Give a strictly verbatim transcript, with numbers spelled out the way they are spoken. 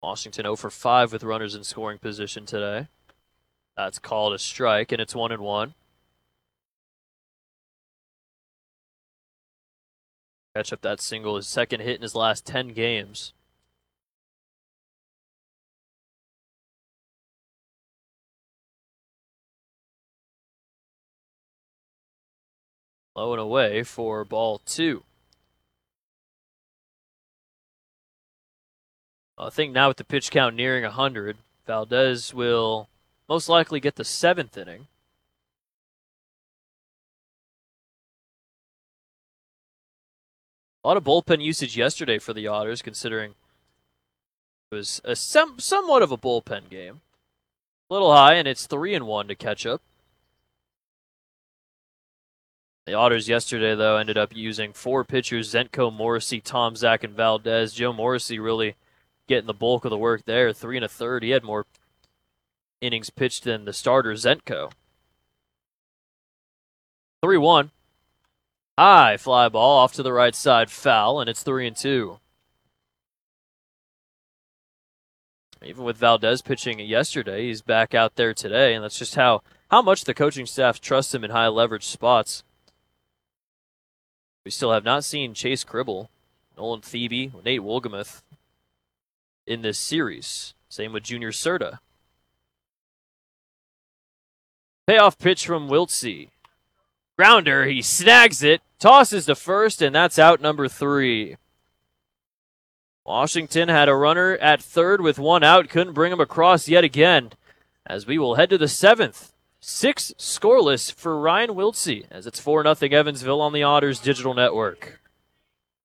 Washington oh for five with runners in scoring position today. That's called a strike, and it's one and one. Catch up that single, his second hit in his last ten games. Low and away for ball two. I think now with the pitch count nearing one hundred, Valdez will most likely get the seventh inning. A lot of bullpen usage yesterday for the Otters, considering it was a sem- somewhat of a bullpen game. A little high, and it's three and one to catch up. The Otters yesterday, though, ended up using four pitchers: Zentko, Morrissey, Tom, Zach, and Valdez. Joe Morrissey really getting the bulk of the work there. Three and a third. He had more innings pitched than the starter, Zentko. three one. High fly ball off to the right side, foul, and it's three and two. Even with Valdez pitching yesterday, he's back out there today, and that's just how, how much the coaching staff trusts him in high leverage spots. We still have not seen Chase Cribble, Nolan Thebe, Nate Wolgemuth in this series. Same with Junior Serta. Payoff pitch from Wiltse. Grounder, he snags it, tosses to first, and that's out number three. Washington had a runner at third with one out, couldn't bring him across yet again, as we will head to the seventh. Six scoreless for Ryan Wiltse, as it's four nothing Evansville on the Otters Digital Network.